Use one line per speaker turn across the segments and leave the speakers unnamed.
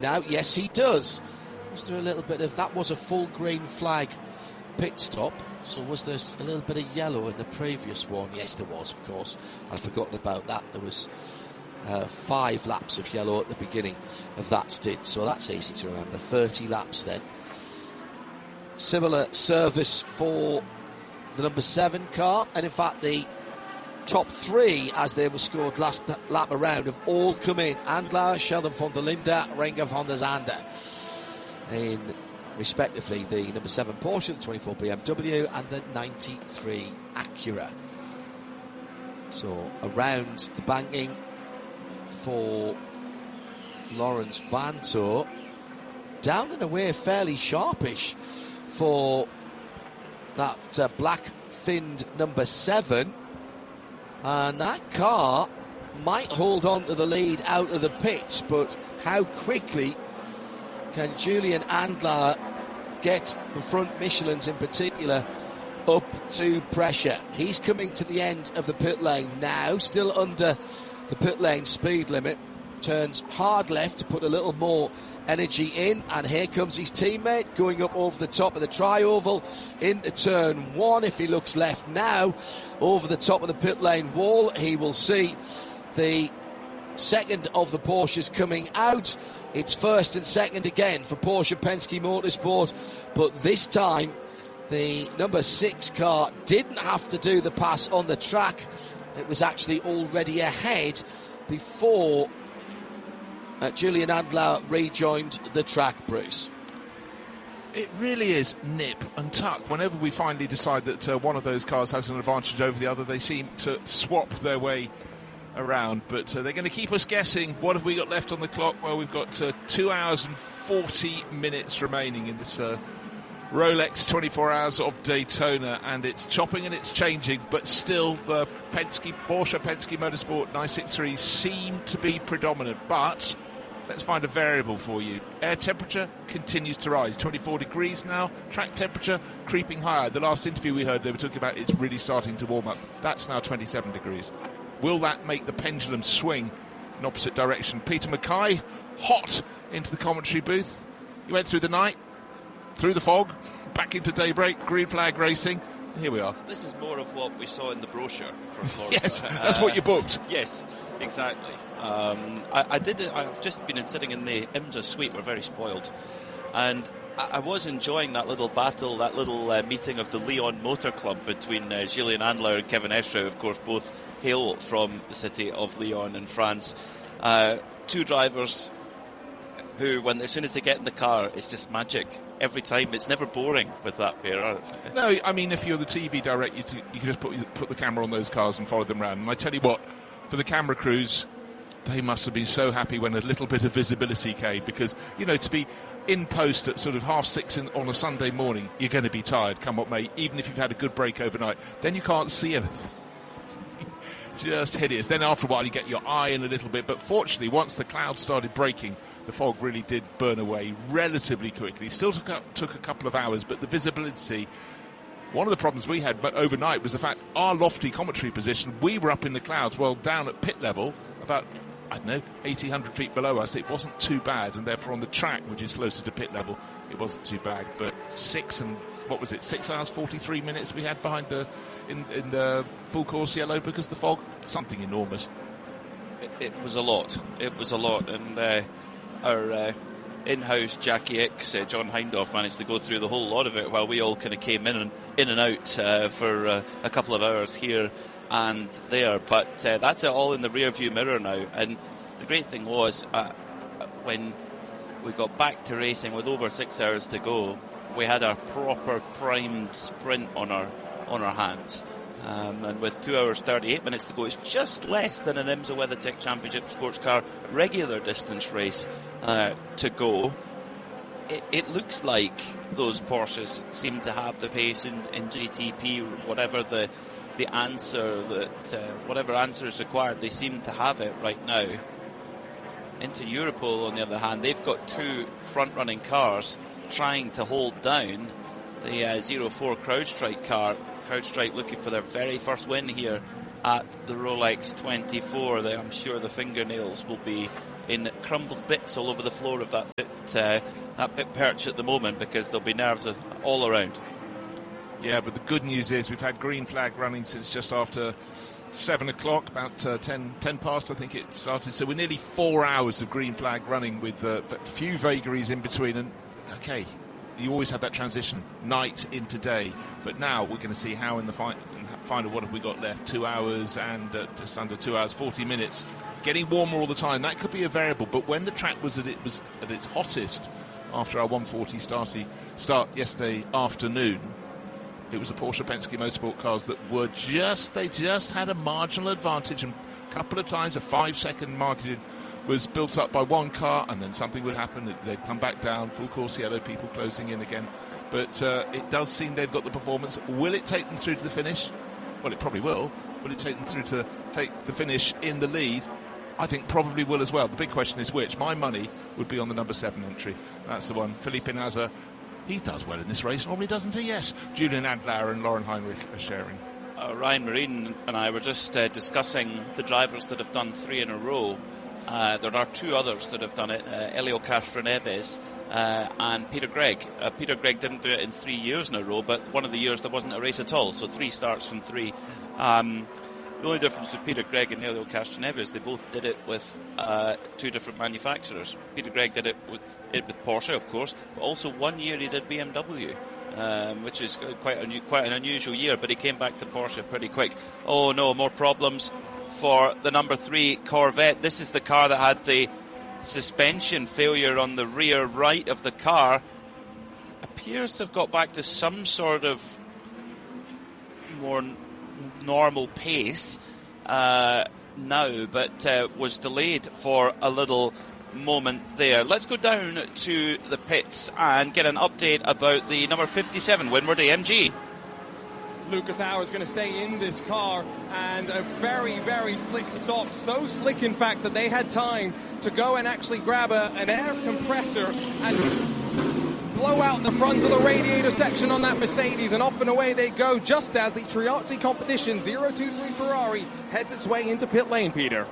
now? Yes, he does. Was there a little bit of... That was a full green flag pit stop. So was there a little bit of yellow in the previous one? Yes, there was, of course. I'd forgotten about that. There was 5 laps of yellow at the beginning of that stint. So that's easy to remember. 30 laps then. Similar service for the number 7 car. And in fact, the top 3, as they were scored last lap around, have all come in. Andlauer, Sheldon van der Linde, Renger van der Zande. In respectively the number 7 Porsche, the 24 BMW and the 93 Acura. So around the banking for Laurens Vanthoor. Down and away fairly sharpish for that black-finned number 7. And that car might hold on to the lead out of the pits, but how quickly can Julian Andlauer get the front Michelins in particular up to pressure? He's coming to the end of the pit lane now, still under the pit lane speed limit. Turns hard left to put a little more energy in, and here comes his teammate going up over the top of the tri-oval into turn 1. If he looks left now, over the top of the pit lane wall, he will see the second of the Porsches coming out. It's first and second again for Porsche Penske Motorsport, but this time the number 6 car didn't have to do the pass on the track. It was actually already ahead before Julian Andlauer rejoined the track, Bruce.
It really is nip and tuck. Whenever we finally decide that one of those cars has an advantage over the other, they seem to swap their way around. But they're going to keep us guessing. What have we got left on the clock? Well, we've got 2 hours and 40 minutes remaining in this Rolex 24 Hours of Daytona, and it's chopping and it's changing, but still the Porsche Penske Motorsport 963 seem to be predominant. But let's find a variable for you. Air temperature continues to rise, 24 degrees now. Track temperature creeping higher. The last interview we heard, they were talking about it's really starting to warm up. That's now 27 degrees. Will that make the pendulum swing in opposite direction? Peter Mackay, hot into the commentary booth. You went through the night, through the fog, back into daybreak, green flag racing. Here we are.
This is more of what we saw in the brochure from Florida.
Yes, that's what you booked.
Yes, exactly. I've just been sitting in the IMSA suite. We're very spoiled. And I was enjoying that little battle, that little meeting of the Lyon Motor Club between Julien Andlauer and Kevin Estre. Of course, both hail from the city of Lyon in France. 2 drivers who, as soon as they get in the car, it's just magic. Every time, it's never boring with that pair.
No, I mean, if you're the TV director, you can just put the camera on those cars and follow them around. And I tell you what, for the camera crews, they must have been so happy when a little bit of visibility came, because, you know, to be in post at sort of 6:30 on a Sunday morning, you're going to be tired, come what may, even if you've had a good break overnight. Then you can't see anything. Just hideous. Then after a while you get your eye in a little bit, but fortunately once the clouds started breaking, the fog really did burn away relatively quickly. Still took a couple of hours, but the visibility, one of the problems we had overnight was the fact our lofty commentary position, we were up in the clouds, well down at pit level, about, I don't know, 80, 100 feet below us. It wasn't too bad, and therefore on the track, which is closer to pit level, it wasn't too bad. But 6 hours 43 minutes we had behind in the full course yellow because of the fog. Something enormous.
It was a lot. It was a lot, and our in-house Jackie X, John Hindhaugh, managed to go through the whole lot of it while we all kind of came in and out for a couple of hours here and there. But that's it all in the rear view mirror now. And the great thing was when we got back to racing with over 6 hours to go, we had our proper primed sprint on our hands. And with 2 hours 38 minutes to go, it's just less than an IMSA WeatherTech Championship Sports Car regular distance race to go. It looks like those Porsches seem to have the pace in GTP, whatever the answer whatever answer is required, they seem to have it right now. Into Europol, on the other hand, they've got 2 front-running cars trying to hold down the 04 CrowdStrike car. CrowdStrike looking for their very first win here at the Rolex 24. I'm sure the fingernails will be in crumbled bits all over the floor of that pit perch at the moment, because there'll be nerves all around.
Yeah, but the good news is we've had green flag running since just after 7 o'clock, about 10 past I think it started, so we're nearly 4 hours of green flag running with a few vagaries in between. And okay, you always have that transition, night into day, but now we're going to see how in the final, what have we got left, 2 hours and just under 2 hours 40 minutes, getting warmer all the time. That could be a variable, but when the track was at its hottest after our 1:40 start yesterday afternoon, it was the Porsche Penske Motorsport cars that were they just had a marginal advantage, and a couple of times a 5-second margin was built up by one car, and then something would happen, they'd come back down, full course yellow, people closing in again. But it does seem they've got the performance. Will it take them through to the finish? Well, it probably will. Will it take them through to take the finish in the lead? I think probably will as well. The big question is which. My money would be on the number 7 entry. That's the one. Felipe Nasr. He does well in this race, normally, doesn't he? Yes. Julian Adler and Lauren Heinrich are sharing.
Ryan Marine and I were just discussing the drivers that have done 3 in a row. There are 2 others that have done it, Helio Castroneves and Peter Gregg. Peter Gregg didn't do it in 3 years in a row, but one of the years there wasn't a race at all, so 3 starts from 3. The only difference with Peter Gregg and Helio Castroneves, they both did it with 2 different manufacturers. Peter Gregg did it with Porsche, of course, but also 1 year he did BMW, which is quite an unusual year, but he came back to Porsche pretty quick. Oh no, more problems for the number 3 Corvette. This is the car that had the suspension failure on the rear right of the car. Appears to have got back to some sort of more normal pace now, but was delayed for a little moment there. Let's go down to the pits and get an update about the number 57 Windward AMG.
Lucas Auer is going to stay in this car, and a very, very slick stop. So slick, in fact, that they had time to go and actually grab an air compressor and blow out the front of the radiator section on that Mercedes, and off and away they go, just as the Triozzi Competition 023 Ferrari heads its way into pit lane, Peter.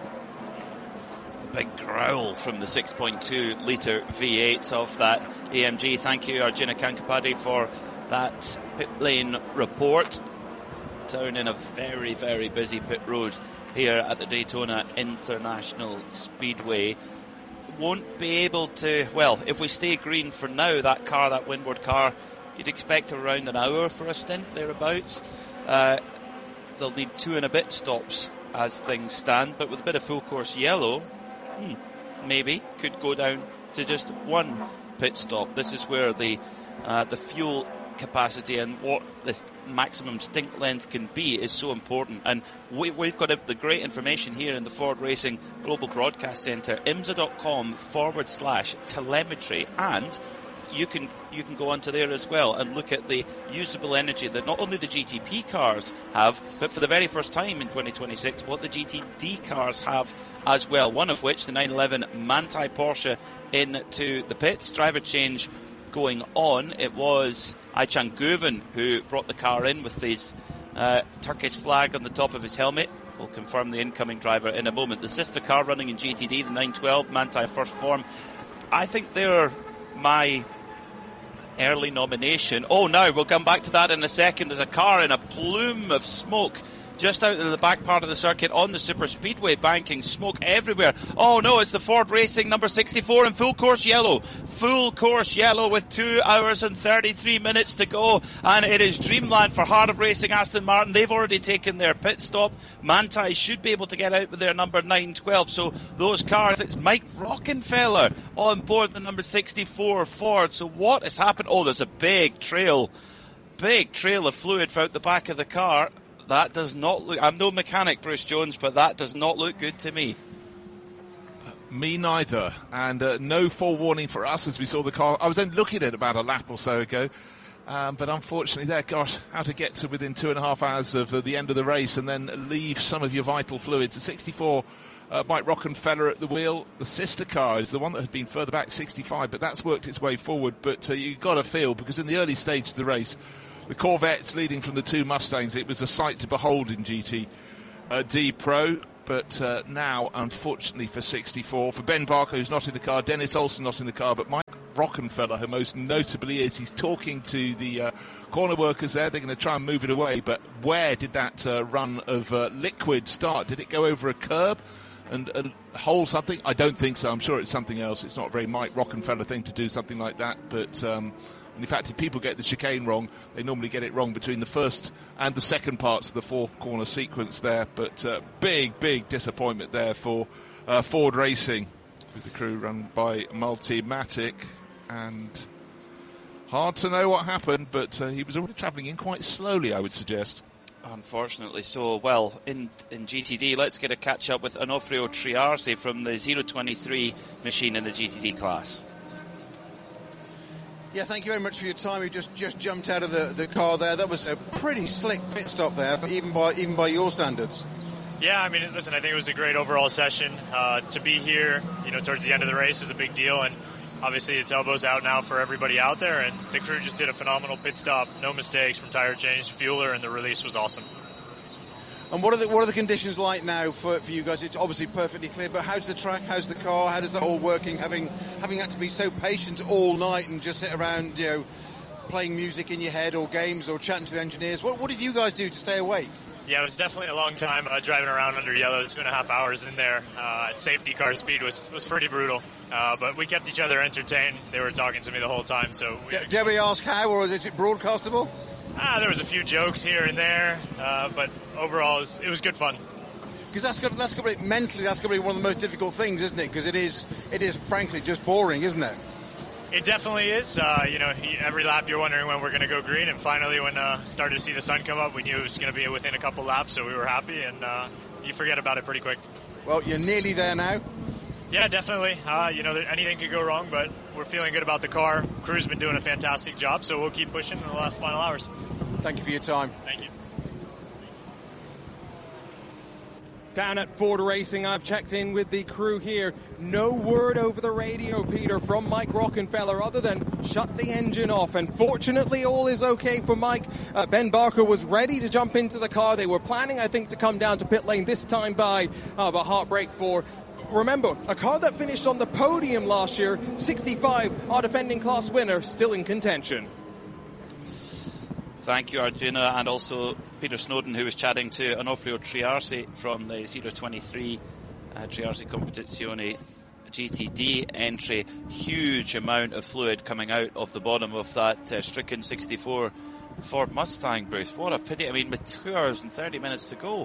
Big growl from the 6.2 litre V8 of that AMG. Thank you, Arjuna Kankapadi, for that pit lane report. Down in a very, very busy pit road here at the Daytona International Speedway. Won't be able to, well, if we stay green for now, that Windward car, you'd expect around an hour for a stint thereabouts. They'll need 2 and a bit stops as things stand, but with a bit of full course yellow, maybe could go down to just 1 pit stop. This is where the fuel capacity and what this maximum stint length can be is so important, and we've got the great information here in the Ford Racing Global Broadcast Centre, imsa.com/telemetry, and you can go onto there as well and look at the usable energy that not only the GTP cars have, but for the very first time in 2026 what the GTD cars have as well, one of which, the 911 Manthey Porsche, into the pits. Driver change going on. It was Ayçan Guven who brought the car in with his Turkish flag on the top of his helmet. We'll confirm the incoming driver in a moment. The sister car running in GTD, the 912 Manthey First Form, I think they're my early nomination. Oh, no, we'll come back to that in a second. There's a car in a plume of smoke just out of the back part of the circuit on the super speedway, banking smoke everywhere. Oh no, it's the Ford Racing number 64 in full course yellow with 2 hours and 33 minutes to go, and it is dreamland for Heart of Racing Aston Martin. They've already taken their pit stop. Manthey should be able to get out with their number 912, so those cars, it's Mike Rockenfeller on board the number 64 Ford. So what has happened? Oh, there's a big trail of fluid throughout the back of the car. That does not look... I'm no mechanic, Bruce Jones, but that does not look good to me.
Me neither. And no forewarning for us as we saw the car. I was only looking at it about a lap or so ago. But unfortunately there, gosh, how to get to within 2.5 hours of the end of the race and then leave some of your vital fluids. The 64 Mike Rockenfeller at the wheel. The sister car is the one that had been further back, 65, but that's worked its way forward. But you've got to feel, because in the early stage of the race, the Corvettes leading from the 2 Mustangs, it was a sight to behold in GTD Pro. but now, unfortunately for 64, for Ben Barker, who's not in the car, Dennis Olsen not in the car, but Mike Rockenfeller, who most notably is, he's talking to the corner workers there. They're going to try and move it away, but where did that run of liquid start? Did it go over a curb and hold something? I don't think so. I'm sure it's something else. It's not a very Mike Rockenfeller thing to do something like that, but in fact, if people get the chicane wrong, they normally get it wrong between the first and the second parts of the four-corner sequence there. But big disappointment there for Ford Racing, with the crew run by Multimatic. And hard to know what happened, but he was already travelling in quite slowly, I would suggest.
Unfortunately so. Well, in GTD, let's get a catch-up with Onofrio Triarsi from the 023 machine in the GTD class.
Yeah, thank you very much for your time. You just jumped out of the car there. That was a pretty slick pit stop there, but even by your standards.
Yeah, I mean, listen, I think it was a great overall session. To be here, towards the end of the race is a big deal, and obviously it's elbows out now for everybody out there, and the crew just did a phenomenal pit stop. No mistakes from tire change, fueler, and the release was awesome.
And what are the conditions like now for you guys? It's obviously perfectly clear, but how's the track? How's the car? How does that all working? Having had to be so patient all night and just sit around, playing music in your head or games or chatting to the engineers. What did you guys do to stay awake?
Yeah, it was definitely a long time driving around under yellow. 2.5 hours in there at safety car speed was pretty brutal. But we kept each other entertained. They were talking to me the whole time. So
dare we ask how, or is it broadcastable?
There was a few jokes here and there, but overall it was good fun.
Because that's got to be mentally, that's got to be one of the most difficult things, isn't it? Because it is frankly just boring, isn't it?
It definitely is. Every lap you're wondering when we're going to go green, and finally when started to see the sun come up, we knew it was going to be within a couple laps, so we were happy, and you forget about it pretty quick.
Well, you're nearly there now.
Yeah, definitely. Anything could go wrong, but we're feeling good about the car. Crew's been doing a fantastic job, so we'll keep pushing in the last final hours.
Thank you for your time.
Thank you.
Down at Ford Racing, I've checked in with the crew here. No word over the radio, Peter, from Mike Rockenfeller other than shut the engine off. And fortunately, all is okay for Mike. Ben Barker was ready to jump into the car. They were planning, I think, to come down to pit lane this time by, but heartbreak for... Remember, a car that finished on the podium last year, 65, our defending class winner, still in contention.
Thank you, Arjuna, and also Peter Snowden, who was chatting to Onofrio Triarsi from the 023 Triarsi Competizione GTD entry. Huge amount of fluid coming out of the bottom of that stricken 64 Ford Mustang, Bruce. What a pity. I mean, with 2 hours and 30 minutes to go.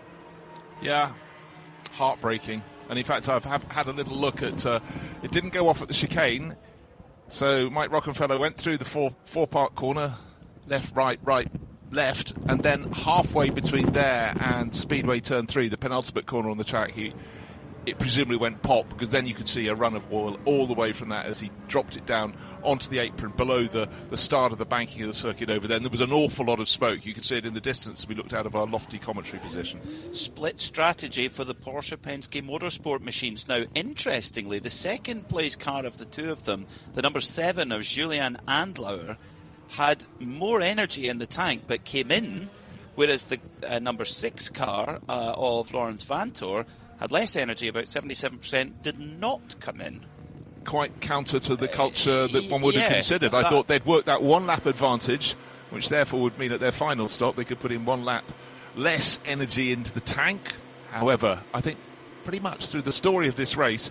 Yeah, heartbreaking. And in fact, I've had a little look at... it didn't go off at the chicane. So Mike Rockenfeller went through the four-part corner, left, right, left, and then halfway between there and Speedway Turn 3, the penultimate corner on the track, it presumably went pop, because then you could see a run of oil all the way from that as he dropped it down onto the apron below the start of the banking of the circuit over there. And there was an awful lot of smoke. You could see it in the distance as we looked out of our lofty commentary position.
Split strategy for the Porsche Penske Motorsport machines. Now, interestingly, the second place car of the two of them, the number 7 of Julian Andlauer, had more energy in the tank but came in, whereas the number 6 car of Lawrence Vantor had less energy, about 77%, did not come in.
Quite counter to the culture that one would have considered. I thought they'd worked that 1 lap advantage, which therefore would mean at their final stop they could put in 1 lap less energy into the tank. However, I think pretty much through the story of this race,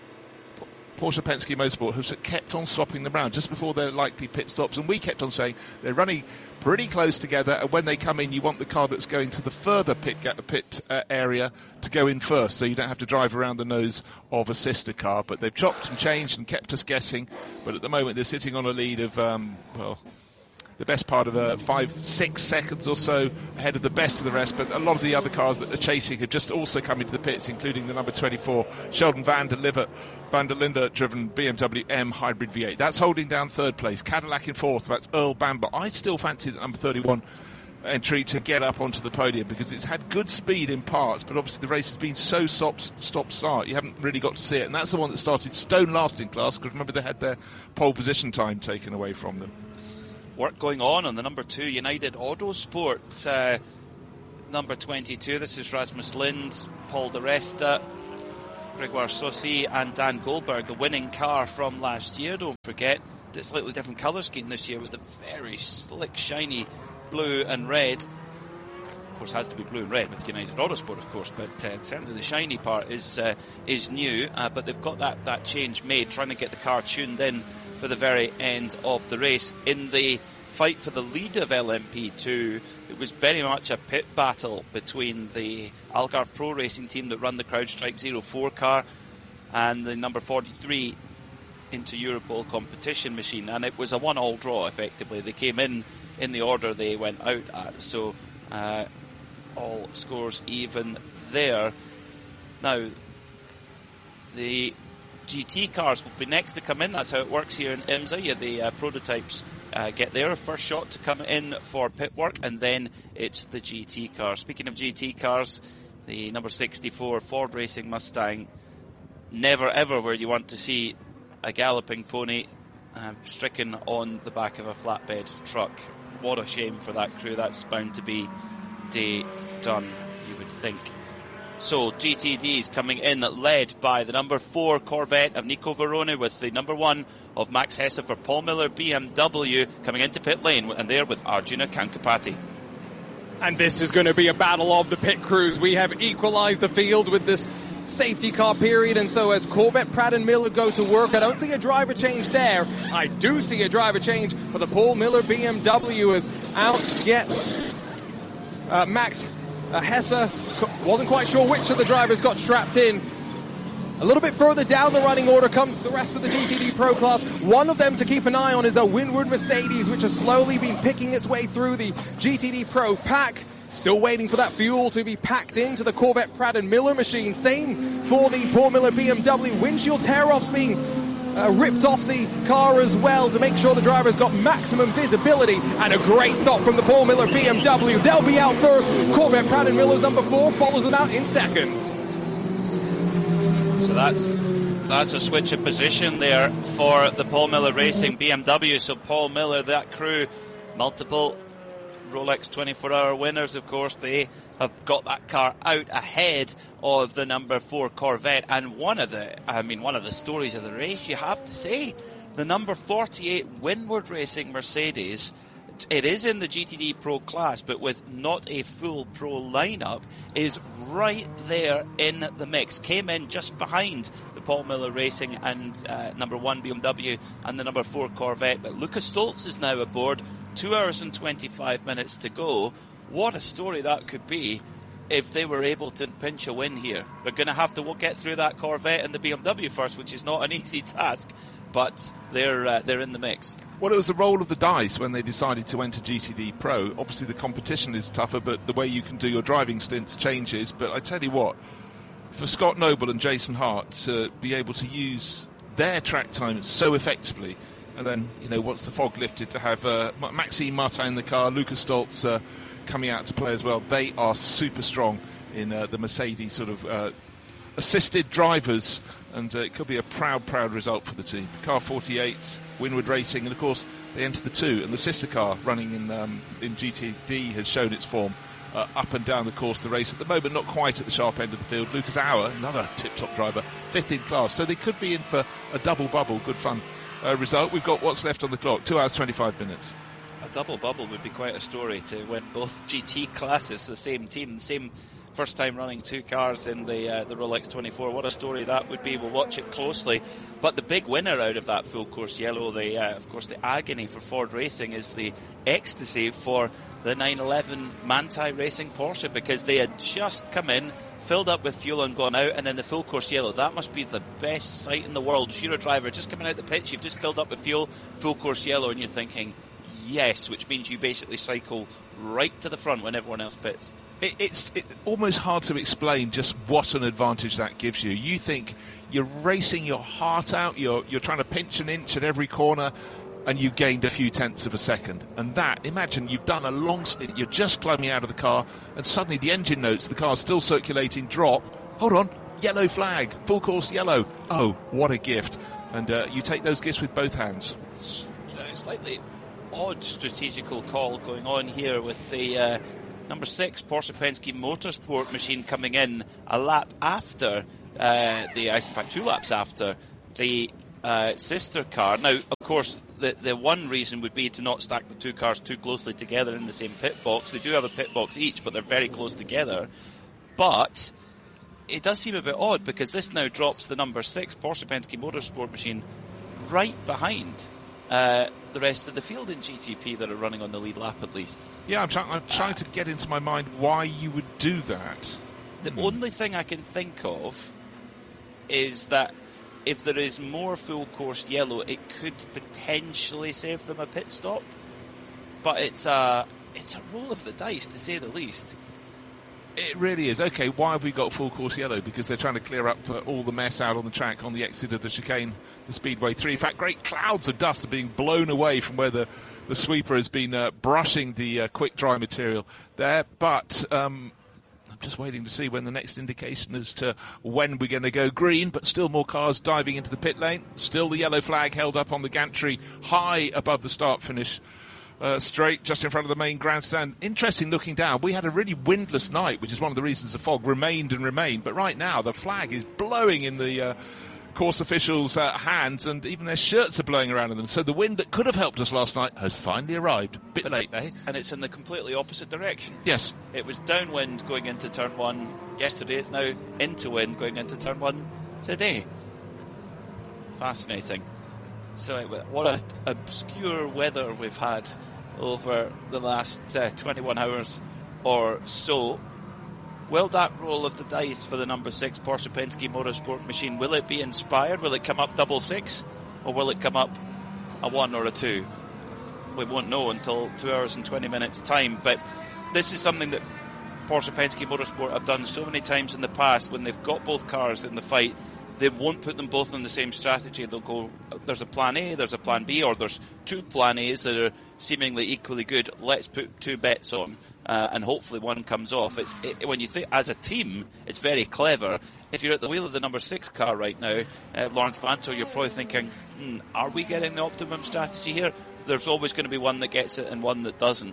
Porsche Penske Motorsport has kept on swapping them around just before their likely pit stops, and we kept on saying they're running pretty close together, and when they come in you want the car that's going to the further pit area to go in first, so you don't have to drive around the nose of a sister car. But they've chopped and changed and kept us guessing, but at the moment they're sitting on a lead of the best part of 5-6 seconds or so ahead of the best of the rest. But a lot of the other cars that are chasing have just also come into the pits, including the number 24 Sheldon van der Linde driven BMW M Hybrid V8. That's holding down third place. Cadillac in fourth. That's Earl Bamber. I still fancy that number 31 entry to get up onto the podium, because it's had good speed in parts, but obviously the race has been so stop-start, you haven't really got to see it. And that's the one that started stone last in class, because remember they had their pole position time taken away from them.
Work going on the number 2 United Autosport, number 22. This is Rasmus Lind. Paul di Resta, Grégoire Saucy and Dan Goldberg, the winning car from last year. Don't forget, it's a slightly different colour scheme this year with a very slick, shiny blue and red. Of course, has to be blue and red with United Autosport, of course, but certainly the shiny part is new. But they've got that change made, trying to get the car tuned in for the very end of the race. In the fight for the lead of LMP2, it was very much a pit battle between the Algarve Pro Racing team that run the CrowdStrike 04 car and the number 43 into Europol competition machine, and it was a 1-1 draw effectively. They came in the order they went out at, so all scores even there. Now the GT cars will be next to come in. That's how it works here in IMSA. The prototypes get their first shot to come in for pit work, and then it's the GT cars. Speaking of GT cars, the number 64 Ford Racing Mustang, never ever where you want to see a galloping pony stricken on the back of a flatbed truck. What a shame for that crew. That's bound to be day done, you would think. So GTDs coming in, led by the number 4 Corvette of Nico Varrone, with the number 1 of Max Hesse for Paul Miller BMW coming into pit lane, and there with Arjuna Kankapati.
And this is going to be a battle of the pit crews. We have equalised the field with this safety car period, and so as Corvette, Pratt and Miller go to work, I don't see a driver change there. I do see a driver change for the Paul Miller BMW as out gets Max Hesse. Wasn't quite sure which of the drivers got strapped in. A little bit further down the running order comes the rest of the GTD Pro class. One of them to keep an eye on is the Windward Mercedes, which has slowly been picking its way through the GTD Pro pack. Still waiting for that fuel to be packed into the Corvette Pratt & Miller machine. Same for the Paul Miller BMW. Windshield tear-offs being ripped off the car as well to make sure the driver's got maximum visibility. And a great stop from the Paul Miller BMW. They'll be out first. Corvette Pratt & Miller's number 4 follows them out in second.
So that's a switch of position there for the Paul Miller Racing BMW. So Paul Miller, that crew, multiple Rolex 24-hour winners, of course. They have got that car out ahead of the number 4 Corvette. And one of the stories of the race, you have to say, the number 48 Windward Racing Mercedes. It is in the GTD Pro class, but with not a full pro lineup, is right there in the mix. Came in just behind the Paul Miller Racing and number 1 BMW and the number 4 Corvette. But Lucas Stoltz is now aboard. 2 hours and 25 minutes to go. What a story that could be if they were able to pinch a win here. They're going to have to get through that Corvette and the BMW first, which is not an easy task, but they're in the mix.
Well, it was the roll of the dice when they decided to enter GTD Pro. Obviously, the competition is tougher, but the way you can do your driving stints changes. But I tell you what, for Scott Noble and Jason Hart to be able to use their track time so effectively, and then, once the fog lifted, to have Maxime Martin in the car, Lucas Stoltz coming out to play as well. They are super strong in the Mercedes sort of assisted drivers, and it could be a proud result for the team. Car 48, Windward Racing, and of course they enter the 2, and the sister car running in GTD has shown its form up and down the course of the race. At the moment, not quite at the sharp end of the field. Lucas Auer, another tip-top driver, 5th in class, so they could be in for a double bubble. Good fun result. We've got what's left on the clock, 2 hours 25 minutes.
A double bubble would be quite a story, to win both GT classes, the same team, the same first time running 2 cars in the Rolex 24. What a story that would be. We'll watch it closely. But the big winner out of that full course yellow, of course the agony for Ford Racing, is the ecstasy for the 911 Manthey Racing Porsche, because they had just come in, filled up with fuel and gone out, and then the full course yellow. That must be the best sight in the world. If you're a driver just coming out the pitch, you've just filled up with fuel, full course yellow, and you're thinking yes, which means you basically cycle right to the front when everyone else pits.
It's almost hard to explain just what an advantage that gives you. You think you're racing your heart out, you're trying to pinch an inch at every corner, and you gained a few tenths of a second. And that, imagine you've done a long stint, you're just climbing out of the car, and suddenly the engine notes, the car's still circulating, drop. Hold on, yellow flag, full course yellow. Oh, what a gift. And you take those gifts with both hands.
Slightly odd strategical call going on here with the number 6 Porsche Penske Motorsport machine coming in a lap after in fact 2 laps after the sister car. Now, of course, the one reason would be to not stack the 2 cars too closely together in the same pit box. They do have a pit box each, but they're very close together. But it does seem a bit odd, because this now drops the number 6 Porsche Penske Motorsport machine right behind the rest of the field in GTP that are running on the lead lap, at least.
Yeah, I'm trying to get into my mind why you would do that.
The only thing I can think of is that if there is more full course yellow, it could potentially save them a pit stop. But it's a roll of the dice, to say the least.
It really is. Okay, why have we got full course yellow? Because they're trying to clear up all the mess out on the track on the exit of the chicane, the Speedway 3. In fact, great clouds of dust are being blown away from where the sweeper has been brushing the quick dry material there. But I'm just waiting to see when the next indication as to when we're going to go green, but still more cars diving into the pit lane. Still the yellow flag held up on the gantry high above the start-finish straight just in front of the main grandstand. Interesting looking down. We had a really windless night, which is one of the reasons the fog remained. But right now the flag is blowing in the course officials' hands, and even their shirts are blowing around in them. So the wind that could have helped us last night has finally arrived. Bit late, eh?
And it's in the completely opposite direction.
Yes.
It was downwind going into turn 1 yesterday. It's now into wind going into turn 1 today. Fascinating. So what a obscure weather we've had over the last 21 hours or so. Will that roll of the dice for the number 6 Porsche Penske Motorsport machine, will it be inspired? Will it come up 66? Or will it come up a 1 or a 2? We won't know until 2 hours and 20 minutes time. But this is something that Porsche Penske Motorsport have done so many times in the past. When they've got both cars in the fight, they won't put them both on the same strategy. They'll go, there's a plan A, there's a plan B, or there's 2 plan A's that are seemingly equally good. Let's put 2 bets on, and hopefully one comes off. When you think as a team, it's very clever. If you're at the wheel of the number 6 car right now, Lawrence Vanthoor, you're probably thinking, are we getting the optimum strategy here? There's always going to be one that gets it and one that doesn't.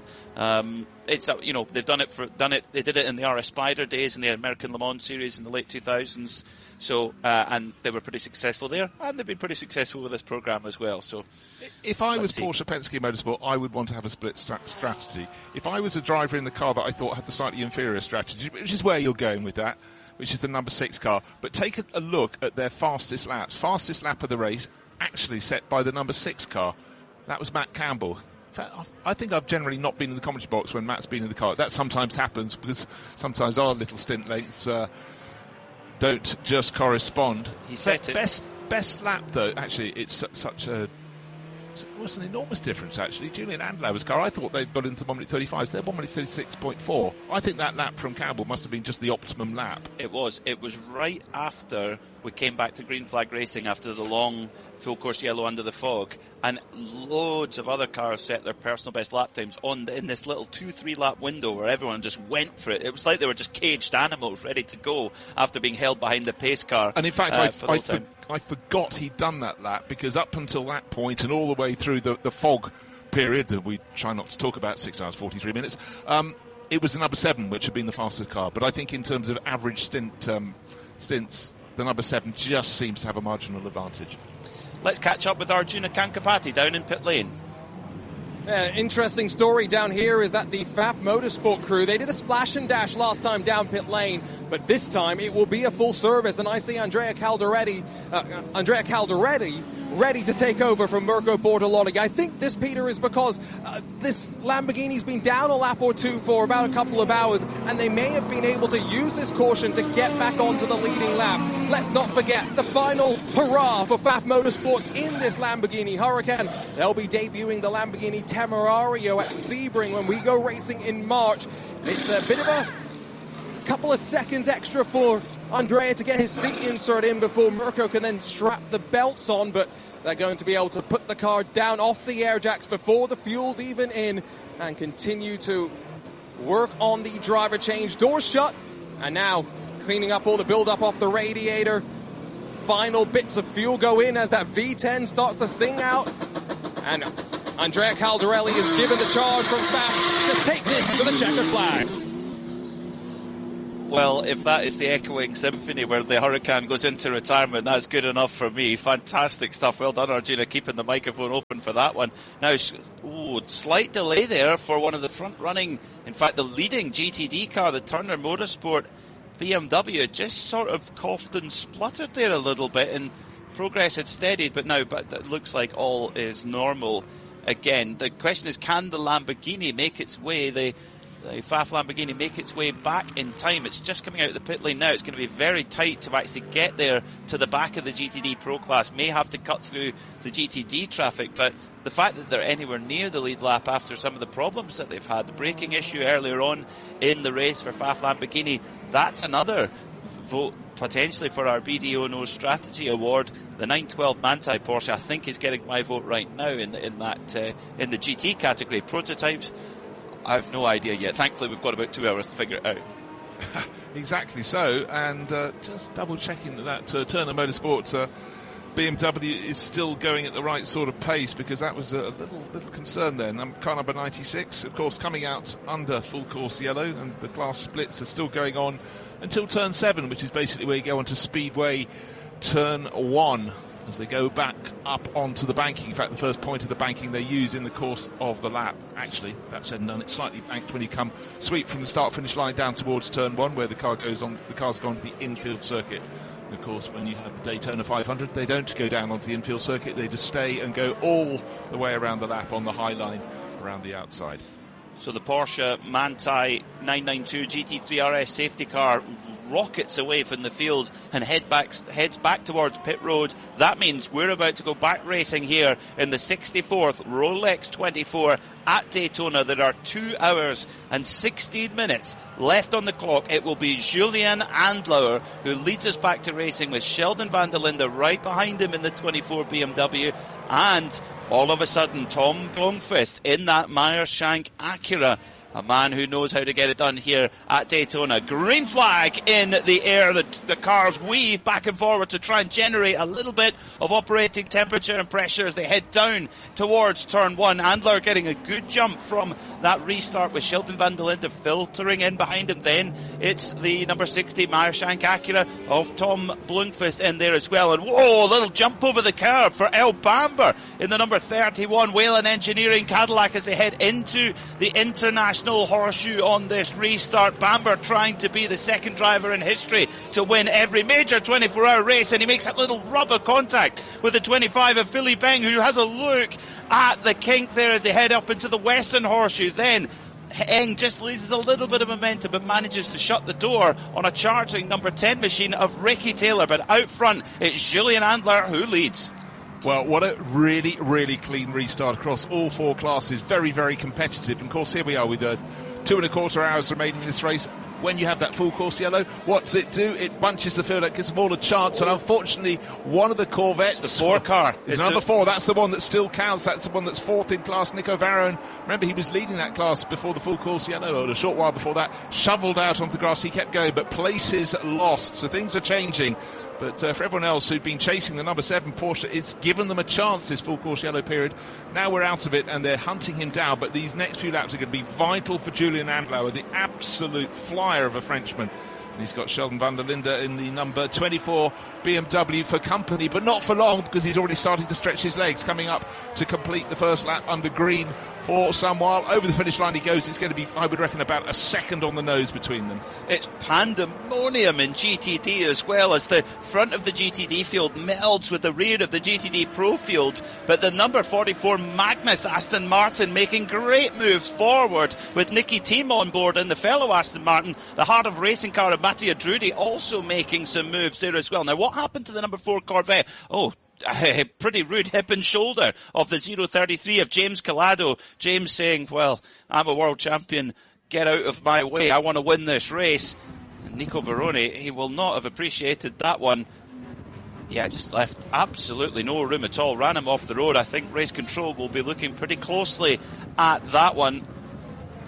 They've done it. They did it in the RS Spider days in the American Le Mans series in the late 2000s. So, and they were pretty successful there, and they've been pretty successful with this program as well. So,
if I was Porsche Penske Motorsport, I would want to have a split strategy. If I was a driver in the car that I thought had the slightly inferior strategy, which is where you're going with that, which is the number 6 car, but take a look at their fastest laps. Fastest lap of the race actually set by the number 6 car. That was Matt Campbell. In fact, I think I've generally not been in the commentary box when Matt's been in the car. That sometimes happens because sometimes our little stint lengths don't just correspond.
He set it.
Best lap, though, actually, it's such a... It was an enormous difference, actually. Julian Andlauer's car, I thought they'd got into 1 minute 35s. They're 1 minute 36.4. I think that lap from Campbell must have been just the optimum lap.
It was. It was right after we came back to green flag racing after the long full course yellow under the fog, and loads of other cars set their personal best lap times in this little 2-3 lap window where everyone just went for it. It was like they were just caged animals ready to go after being held behind the pace car.
And in fact, I forgot he'd done that lap, because up until that point and all the way through the fog period that we try not to talk about, 6 hours 43 minutes, it was the number 7 which had been the fastest car. But I think in terms of average stints, the number 7 just seems to have a marginal advantage.
Let's catch up with Arjuna Kankapati down in pit lane.
Interesting story down here is that the Pfaff Motorsport crew, they did a splash and dash last time down pit lane, but this time it will be a full service, and I see Andrea Caldaretti ready to take over from Mirko Bortolotti. I think this, Peter, is because this Lamborghini's been down a lap or two for about a couple of hours, and they may have been able to use this caution to get back onto the leading lap. Let's not forget the final hurrah for Pfaff Motorsports in this Lamborghini Huracan. They'll be debuting the Lamborghini Temerario at Sebring when we go racing in March. It's a bit of a couple of seconds extra for Andrea to get his seat insert in before Mirko can then strap the belts on, but they're going to be able to put the car down off the air jacks before the fuel's even in and continue to work on the driver change. Doors shut, and now cleaning up all the build-up off the radiator. Final bits of fuel go in as that V10 starts to sing out, and Andrea Caldarelli is given the charge from Pfaff to take this to the checkered flag.
Well, if that is the echoing symphony where the Hurricane goes into retirement, that's good enough for me. Fantastic stuff. Well done, Arjuna, keeping the microphone open for that one. Now, slight delay there for one of the front-running, in fact, the leading GTD car, the Turner Motorsport BMW. Just sort of coughed and spluttered there a little bit, and progress had steadied, but it looks like all is normal again. The question is, can the Lamborghini make its way, the FAF Lamborghini make its way back in time? It's just coming out of the pit lane now. It's going to be very tight to actually get there to the back of the GTD Pro class. May have to cut through the GTD traffic, but the fact that they're anywhere near the lead lap after some of the problems that they've had, the braking issue earlier on in the race for FAF Lamborghini, that's another vote potentially for our BDO No Strategy Award. The 912 Manthey Porsche, I think, is getting my vote right now in the GT category. Prototypes, I have no idea yet. Thankfully, we've got about 2 hours to figure it out.
Exactly so, and just double checking that Turner Motorsports BMW is still going at the right sort of pace, because that was a little concern then. Car number 96, of course, coming out under full course yellow, and the class splits are still going on until turn 7, which is basically where you go onto Speedway turn 1 as they go back up onto the banking. In fact, the first point of the banking they use in the course of the lap. Actually, that said and done, it's slightly banked when you come sweep from the start-finish line down towards turn 1, where the car's gone to the infield circuit. And of course, when you have the Daytona 500, they don't go down onto the infield circuit. They just stay and go all the way around the lap on the high line around the outside.
So the Porsche Manthey 992 GT3 RS safety car rockets away from the field and heads back towards pit road. That means we're about to go back racing here in the 64th Rolex 24 at Daytona. There are 2 hours and 16 minutes left on the clock. It will be Julian Andlauer who leads us back to racing, with Sheldon van der Linde right behind him in the 24 BMW, and all of a sudden Tom Blomqvist in that Meyershank Acura. A man who knows how to get it done here at Daytona. Green flag in the air. The cars weave back and forward to try and generate a little bit of operating temperature and pressure as they head down towards turn 1. Andler getting a good jump from that restart, with Sheldon van der Linde filtering in behind him. Then it's the number 60 Meyershank Acura of Tom Blomqvist in there as well. And whoa, a little jump over the curb for El Bamber in the number 31 Whelen Engineering Cadillac as they head into the International Horseshoe on this restart. Bamber trying to be the second driver in history to win every major 24-hour race, and he makes a little rubber contact with the 25 of Philippe Eng, who has a look at the kink there as they head up into the Western Horseshoe. Then Eng just loses a little bit of momentum but manages to shut the door on a charging number 10 machine of Ricky Taylor. But out front, it's Julian Andler who leads.
Well, what a really, really clean restart across all 4 classes. Very, very competitive. And of course, here we are with 2.25 hours remaining in this race. When you have that full course yellow, what does it do? It bunches the field up, gives them all a chance. And unfortunately, one of the Corvettes,
it's the 4 car,
is number 4. That's the one that still counts. That's the one that's 4th in class. Nico Varone. Remember, he was leading that class before the full course yellow, or a short while before that. Shoveled out onto the grass. He kept going, but places lost. So things are changing. But for everyone else who'd been chasing the number 7 Porsche, it's given them a chance this full course yellow period. Now we're out of it and they're hunting him down. But these next few laps are going to be vital for Julian Andlauer, the absolute flyer of a Frenchman. And he's got Sheldon van der Linde in the number 24 BMW for company, but not for long, because he's already starting to stretch his legs, coming up to complete the first lap under green for some while. Over the finish line he goes. It's going to be, I would reckon, about a second on the nose between them.
It's pandemonium in GTD as well, as the front of the GTD field melds with the rear of the GTD Pro field. But the number 44 Magnus Aston Martin making great moves forward with Nicky Thiem on board and the fellow Aston Martin, the heart of racing car of Mattia Drudi, also making some moves there as well. Now, what happened to the number 4 Corvette? A pretty rude hip and shoulder of the 033 of James Collado. James saying, well, I'm a world champion, get out of my way, I want to win this race. And Nico Varone, he will not have appreciated that one. Yeah, just left absolutely no room at all, ran him off the road. I think race control will be looking pretty closely at that one.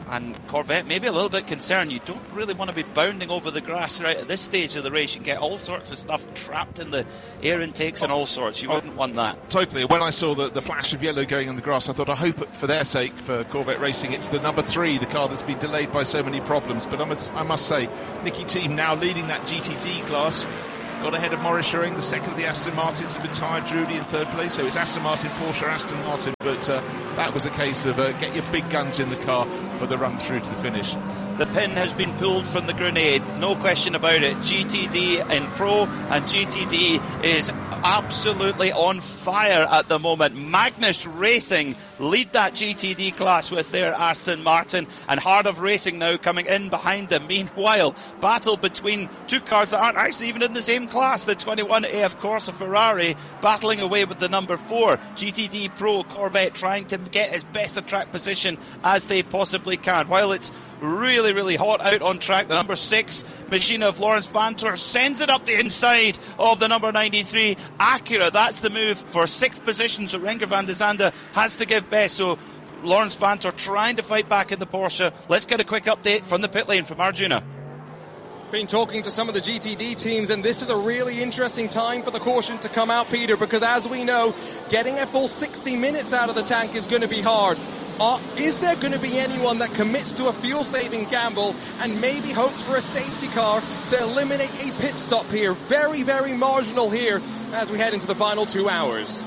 And Corvette maybe a little bit concerned. You don't really want to be bounding over the grass right at this stage of the race. You can get all sorts of stuff trapped in the air intakes and all sorts. You wouldn't want that.
Totally. When I saw the flash of yellow going on the grass, I thought, I hope for their sake, for Corvette Racing, it's the number 3, the car that's been delayed by so many problems. But I must say, Nicky Thiem now leading that GTD class. Got ahead of Maurice Schering, the second of the Aston Martins, with Ty Drudy in third place. So it's Aston Martin, Porsche, Aston Martin. But that was a case of get your big guns in the car for the run through to the finish.
The pin has been pulled from the grenade, no question about it. GTD in Pro, and GTD is absolutely on fire at the moment. Magnus Racing lead that GTD class with their Aston Martin, and Heart of Racing now coming in behind them. Meanwhile, battle between two cars that aren't actually even in the same class. The 21 AF Corsa Ferrari battling away with the number 4 GTD Pro Corvette, trying to get as best a track position as they possibly can. While it's really hot out on track, the number 6 machine of Lawrence Vanthoor sends it up the inside of the number 93 Acura. That's the move for 6th position, so Renger van der Zande has to give best. So Lawrence Vanthoor trying to fight back in the Porsche. Let's get a quick update from the pit lane from Arjuna.
Been talking to some of the GTD teams, and this is a really interesting time for the caution to come out, Peter, because as we know, getting a full 60 minutes out of the tank is going to be hard. Is there going to be anyone that commits to a fuel-saving gamble and maybe hopes for a safety car to eliminate a pit stop here? Very marginal here as we head into the final 2 hours.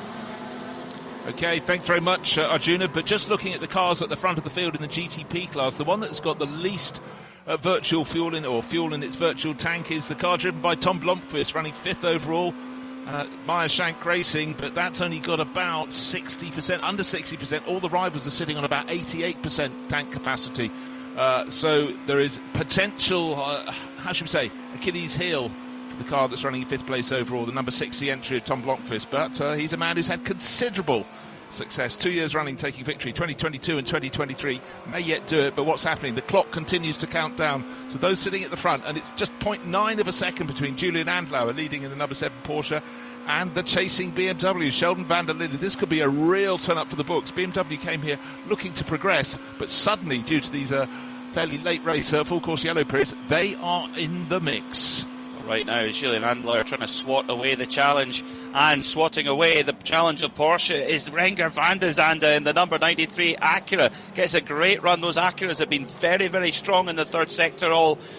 Okay, thanks very much, Arjuna. But just looking at the cars at the front of the field in the GTP class, the one that's got the least virtual fuel in its virtual tank is the car driven by Tom Blomqvist, running 5th overall. Meyershank Racing, but that's only got about 60%, under 60%. All the rivals are sitting on about 88% tank capacity. So there is potential, how should we say, Achilles heel for the car that's running in 5th place overall, the number 60 entry of Tom Blomqvist. But he's a man who's had considerable success, 2 years running taking victory, 2022 and 2023, may yet do it. But what's happening? The clock continues to count down. So those sitting at the front, and it's just 0.9 of a second between Julian Andlauer leading in the number 7 Porsche and the chasing BMW, Sheldon van der Linde. This could be a real turn up for the books. BMW came here looking to progress, but suddenly, due to these fairly late race full course yellow periods, they are in the mix.
Right now, Julian Andlauer trying to swat away the challenge, and swatting away the challenge of Porsche is Renger van der Zande in the number 93 Acura. Gets a great run. Those Acuras have been very strong in the third sector